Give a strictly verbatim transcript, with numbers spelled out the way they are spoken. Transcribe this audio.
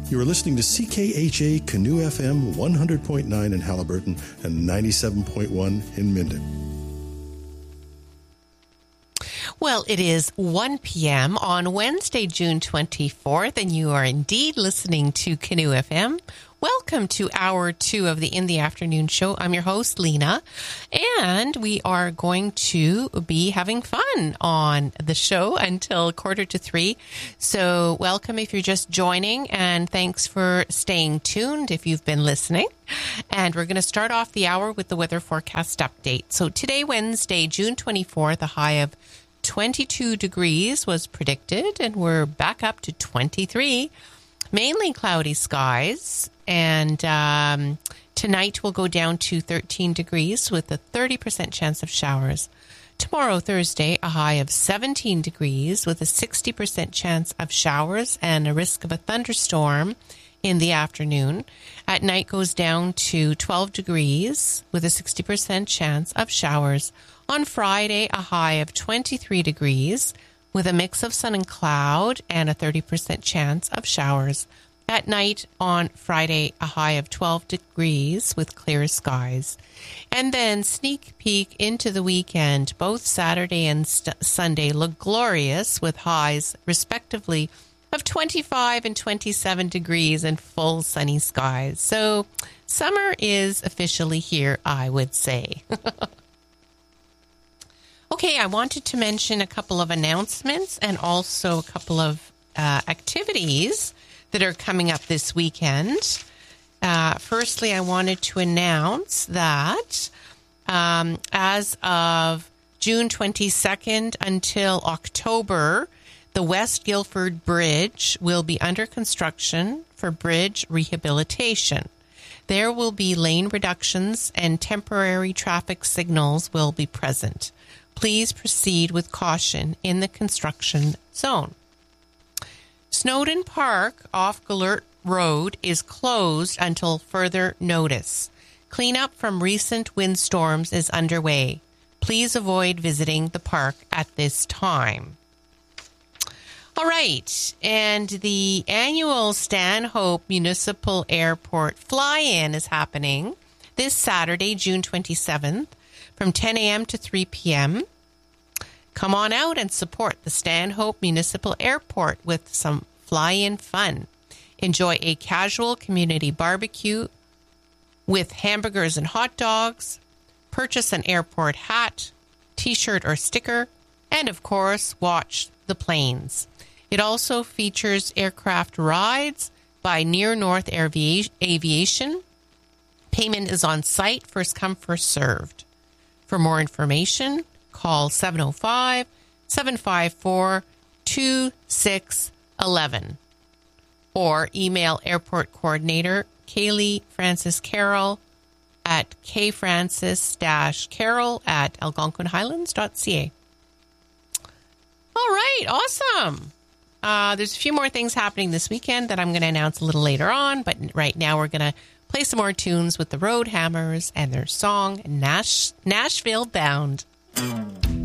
You are listening to C K H A Canoe F M one hundred point nine in Haliburton and ninety-seven point one in Minden. Well, it is one p.m. on Wednesday, June twenty-fourth, and you are indeed listening to Canoe F M. Welcome to hour two of the In the Afternoon show. I'm your host, Lena, and we are going to be having fun on the show until quarter to three. So welcome if you're just joining, and thanks for staying tuned if you've been listening. And we're going to start off the hour with the weather forecast update. So today, Wednesday, June twenty-fourth, a high of twenty-two degrees was predicted, and we're back up to twenty-three. Mainly cloudy skies, and um, tonight will go down to thirteen degrees with a thirty percent chance of showers. Tomorrow, Thursday, a high of seventeen degrees with a sixty percent chance of showers and a risk of a thunderstorm in the afternoon. At night goes down to twelve degrees with a sixty percent chance of showers. On Friday, a high of twenty-three degrees with a mix of sun and cloud and a thirty percent chance of showers. At night on Friday, a high of twelve degrees with clear skies. And then sneak peek into the weekend. Both Saturday and st- Sunday look glorious with highs respectively of twenty-five and twenty-seven degrees and full sunny skies. So summer is officially here, I would say. Okay, I wanted to mention a couple of announcements and also a couple of uh, activities that are coming up this weekend. Uh, firstly, I wanted to announce that um, as of June twenty-second until October, the West Guildford Bridge will be under construction for bridge rehabilitation. There will be lane reductions and temporary traffic signals will be present. Please proceed with caution in the construction zone. Snowdon Park off Gellert Road is closed until further notice. Cleanup from recent windstorms is underway. Please avoid visiting the park at this time. All right, and the annual Stanhope Municipal Airport fly-in is happening this Saturday, June twenty-seventh, from ten a.m. to three p.m. Come on out and support the Stanhope Municipal Airport with some fly-in fun. Enjoy a casual community barbecue with hamburgers and hot dogs. Purchase an airport hat, t-shirt or sticker, and of course, watch the planes. It also features aircraft rides by Near North Aviation. Payment is on site, first come, first served. For more information, call seven oh five, seven five four, two six one one or email airport coordinator Kaylee Francis Carroll at kfrancis-carroll at algonquin highlands dot c a. All right, awesome. Uh, there's a few more things happening this weekend that I'm going to announce a little later on, but right now we're going to play some more tunes with the Road Hammers and their song Nash- Nashville Bound.